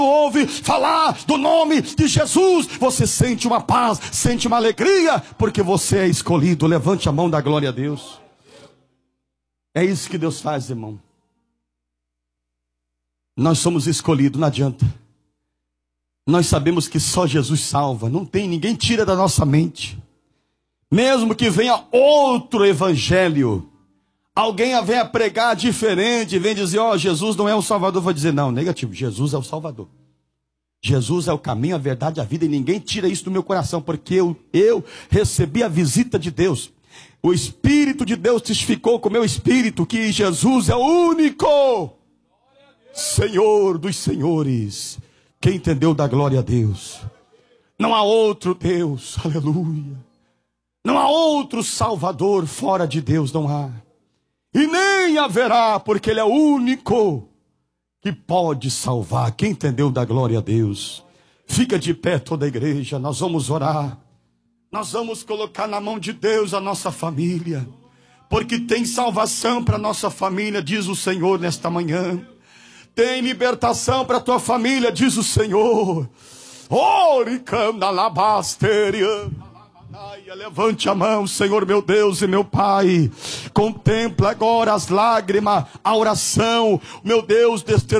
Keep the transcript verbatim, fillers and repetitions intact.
ouve falar do nome de Jesus, você sente uma paz, sente uma alegria, porque você é escolhido. Levante a mão da glória a Deus. É isso que Deus faz, irmão. Nós somos escolhidos, não adianta. Nós sabemos que só Jesus salva, não tem, ninguém tira da nossa mente. Mesmo que venha outro evangelho, alguém venha pregar diferente, venha dizer, ó, oh, Jesus não é o Salvador, vai dizer, não, negativo, Jesus é o Salvador. Jesus é o caminho, a verdade, a vida, e ninguém tira isso do meu coração, porque eu, eu recebi a visita de Deus. O Espírito de Deus testificou com o meu espírito que Jesus é o único Senhor dos senhores. Quem entendeu, dá glória a Deus. Não há outro Deus, aleluia. Não há outro Salvador fora de Deus, não há. E nem haverá, porque Ele é o único que pode salvar. Quem entendeu, dá glória a Deus. Fica de pé toda a igreja, nós vamos orar. Nós vamos colocar na mão de Deus a nossa família. Porque tem salvação para a nossa família, diz o Senhor nesta manhã. Tem libertação para a tua família, diz o Senhor. Levante a mão, Senhor meu Deus e meu Pai. Contempla agora as lágrimas, a oração, meu Deus, deste